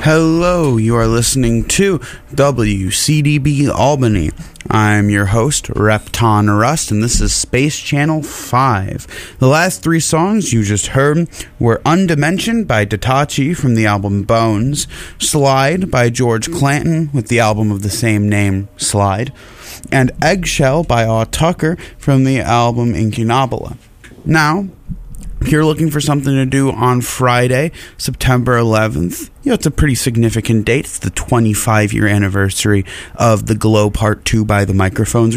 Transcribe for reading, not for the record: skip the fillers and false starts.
Hello, you are listening to WCDB Albany. I'm your host, Repton Rust, and this is Space Channel 5. The last three songs you just heard were Undimensioned by Datachi from the album Bones, Slide by George Clanton with the album of the same name, Slide, and Eggshell by Aw Tucker from the album Incunabula. Now, if you're looking for something to do on Friday, September 11th, it's a pretty significant date. It's the 25-year anniversary of The Glow Part 2 by The Microphones